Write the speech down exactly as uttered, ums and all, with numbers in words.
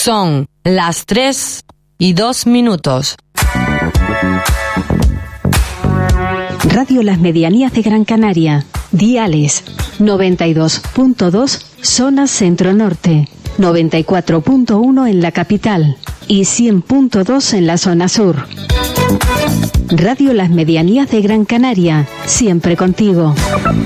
Son las tres y dos minutos. Radio Las Medianías de Gran Canaria. Diales noventa y dos punto dos zona centro-norte, noventa y cuatro punto uno en la capital y cien punto dos en la zona sur. Radio Las Medianías de Gran Canaria, siempre contigo.